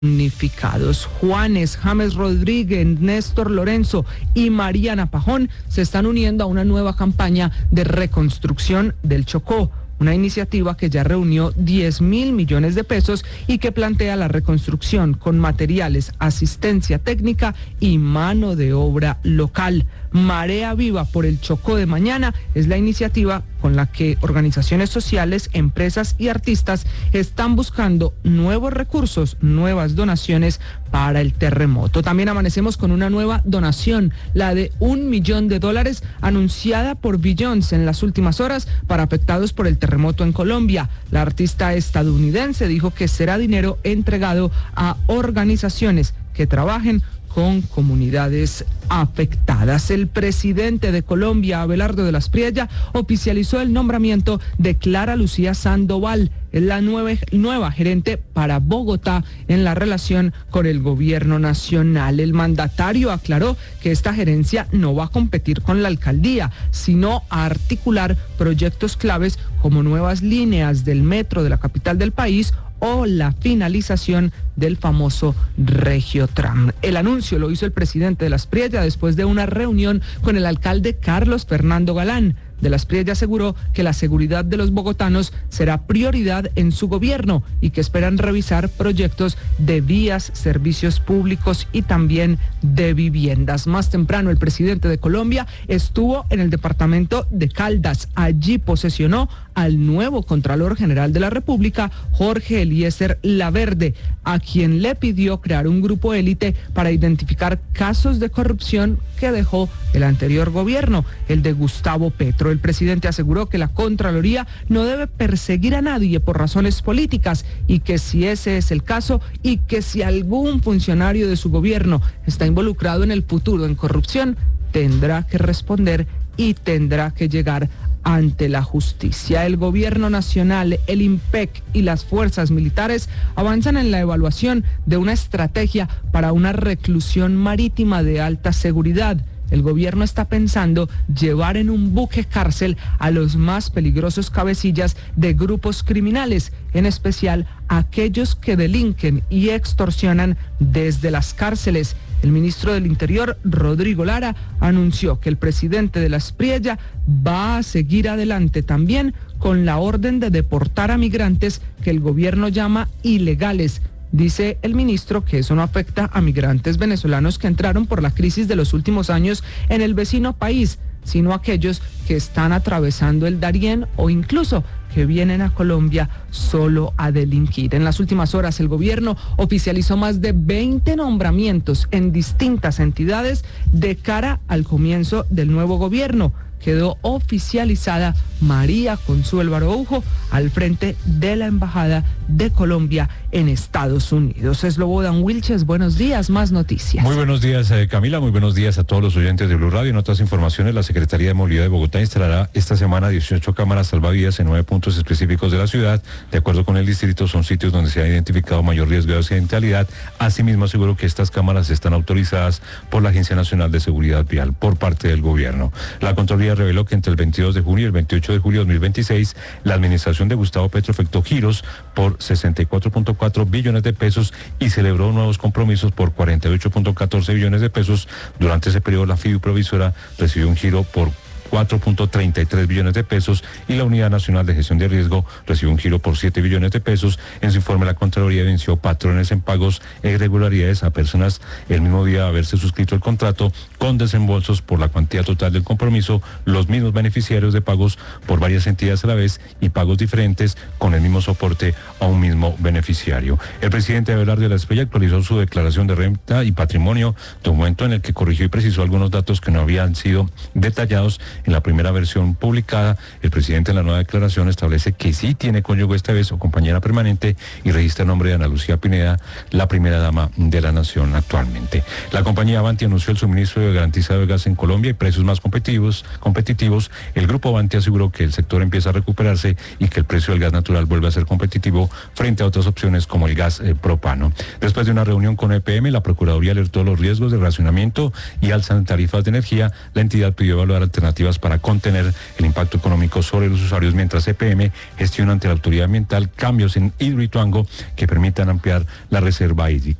Unificados. Juanes, James Rodríguez, Néstor Lorenzo y Mariana Pajón se están uniendo a una nueva campaña de reconstrucción del Chocó, una iniciativa que ya reunió 10.000 millones de pesos y que plantea la reconstrucción con materiales, asistencia técnica y mano de obra local. Marea Viva por el Chocó de Mañana es la iniciativa con la que organizaciones sociales, empresas y artistas están buscando nuevos recursos, nuevas donaciones para el terremoto. También amanecemos con una nueva donación, la de $1 millón anunciada por Beyoncé en las últimas horas para afectados por el terremoto en Colombia. La artista estadounidense dijo que será dinero entregado a organizaciones que trabajen con comunidades afectadas. El presidente de Colombia, Abelardo de la Espriella, oficializó el nombramiento de Clara Lucía Sandoval, la nueva gerente para Bogotá en la relación con el gobierno nacional. El mandatario aclaró que esta gerencia no va a competir con la alcaldía, sino a articular proyectos claves como nuevas líneas del metro de la capital del país o la finalización del famoso Regiotram. El anuncio lo hizo el presidente de la Espriella después de una reunión con el alcalde Carlos Fernando Galán. De la Espriella aseguró que la seguridad de los bogotanos será prioridad en su gobierno y que esperan revisar proyectos de vías, servicios públicos y también de viviendas. Más temprano, el presidente de Colombia estuvo en el departamento de Caldas. Allí posesionó al nuevo Contralor General de la República, Jorge Eliezer Laverde, a quien le pidió crear un grupo élite para identificar casos de corrupción que dejó el anterior gobierno, el de Gustavo Petro. El presidente aseguró que la Contraloría no debe perseguir a nadie por razones políticas y que si ese es el caso y que si algún funcionario de su gobierno está involucrado en el futuro en corrupción, tendrá que responder y tendrá que llegar ante la justicia. El gobierno nacional, el IMPEC y las fuerzas militares avanzan en la evaluación de una estrategia para una reclusión marítima de alta seguridad. El gobierno está pensando llevar en un buque cárcel a los más peligrosos cabecillas de grupos criminales, en especial aquellos que delinquen y extorsionan desde las cárceles. El ministro del Interior, Rodrigo Lara, anunció que el presidente de la Espriella va a seguir adelante también con la orden de deportar a migrantes que el gobierno llama ilegales. Dice el ministro que eso no afecta a migrantes venezolanos que entraron por la crisis de los últimos años en el vecino país, sino a aquellos que están atravesando el Darién o incluso que vienen a Colombia solo a delinquir. En las últimas horas, el gobierno oficializó más de 20 nombramientos en distintas entidades de cara al comienzo del nuevo gobierno. Quedó oficializada María Consuelo Araujo al frente de la Embajada de Colombia en Estados Unidos. Slobodan Wilches, buenos días, más noticias. Muy buenos días, Camila, muy buenos días a todos los oyentes de Blue Radio. En otras informaciones, la Secretaría de Movilidad de Bogotá instalará esta semana 18 cámaras salvavidas en 9 puntos específicos de la ciudad. De acuerdo con el distrito, son sitios donde se ha identificado mayor riesgo de accidentalidad. Asimismo, aseguró que estas cámaras están autorizadas por la Agencia Nacional de Seguridad Vial por parte del gobierno. La Contraloría reveló que entre el 22 de junio y el 28 de julio de 2026, la administración de Gustavo Petro efectuó giros por 64.4 billones de pesos y celebró nuevos compromisos por 48.14 billones de pesos. Durante ese periodo, la Fiduprovisora recibió un giro por 4.33 billones de pesos y la Unidad Nacional de Gestión de Riesgo recibió un giro por 7 billones de pesos. En su informe, la Contraloría evidenció patrones en pagos e irregularidades a personas el mismo día de haberse suscrito el contrato con desembolsos por la cuantía total del compromiso, los mismos beneficiarios de pagos por varias entidades a la vez y pagos diferentes con el mismo soporte a un mismo beneficiario. El presidente Abelardo de la Espriella actualizó su declaración de renta y patrimonio, documento en el que corrigió y precisó algunos datos que no habían sido detallados en la primera versión publicada. El presidente en la nueva declaración establece que sí tiene cónyuge esta vez o compañera permanente y registra el nombre de Ana Lucía Pineda, la primera dama de la nación actualmente. La compañía Avanti anunció el suministro garantizado de gas en Colombia y precios más competitivos. El grupo Avanti aseguró que el sector empieza a recuperarse y que el precio del gas natural vuelve a ser competitivo frente a otras opciones como el gas propano. Después de una reunión con EPM, la Procuraduría alertó los riesgos de racionamiento y alza en tarifas de energía. La entidad pidió evaluar alternativas alternativas para contener el impacto económico sobre los usuarios, mientras EPM gestiona ante la autoridad ambiental cambios en Hidroituango que permitan ampliar la reserva hídrica.